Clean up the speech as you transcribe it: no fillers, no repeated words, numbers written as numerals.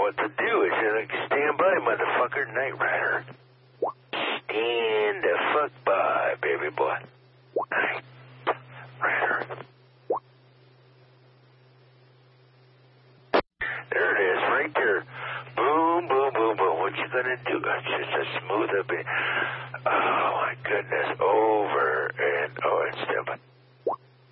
what to do. It's like, stand by, motherfucker, Knight Rider. Stand the fuck by, baby boy. Knight Rider. There it is, right there. Boom, boom, boom, boom. What you gonna do? Just a smooth a bit. Oh, my goodness. Over and stand by.